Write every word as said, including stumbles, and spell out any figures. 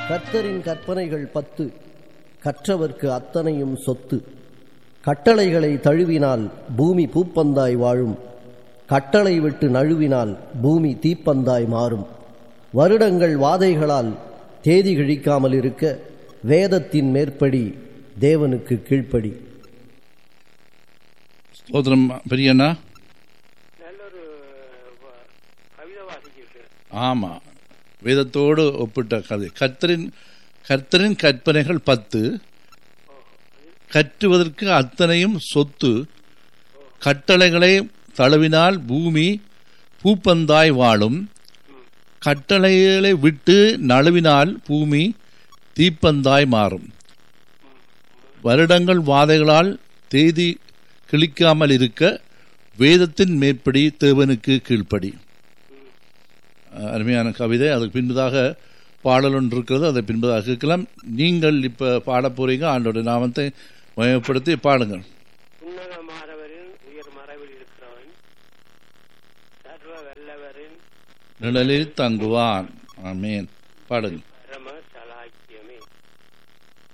கர்த்தரின் கற்பனைகள் பத்து, கற்றவர்க்கு அத்தனையும் சொத்து. கட்டளைகளை தழுவினால் பூமி பூப்பந்தாய் வாழும், கட்டளை விட்டு நழுவினால் பூமி தீப்பந்தாய் மாறும். வருடங்கள் வாதைகளால் தேதி கிழிக்காமல் இருக்க வேதத்தின் மேற்படி தேவனுக்கு கீழ்ப்படி. ஸ்தோத்திரம் பெரியண்ணா. ஆமா, வேதத்தோடு ஒப்பிட்ட கதை. கர்த்தரின் கர்த்தரின் கற்பனைகள் பத்து, கற்றுவதற்கு அத்தனையும் சொத்து. கட்டளைகளை தழுவினால் பூமி பூப்பந்தாய் வாழும், கட்டளைகளை விட்டு நழுவினால் பூமி தீப்பந்தாய் மாறும். வருடங்கள் வாதைகளால் தேதி கிழிக்காமல் இருக்க வேதத்தின் மேற்படி தேவனுக்கு கீழ்ப்படி. அருமையான கவிதை. அதுக்கு பின்பதாக பாடல் ஒன்று இருக்கிறது, அதை பின்பதாக கேட்கலாம். நீங்கள் இப்ப பாட போறீங்க. ஆண்டோட நாமத்தை மயப்படுத்தி பாடுங்கள். நிழலில் தங்குவான். ஆமென். பாடுங்கள்.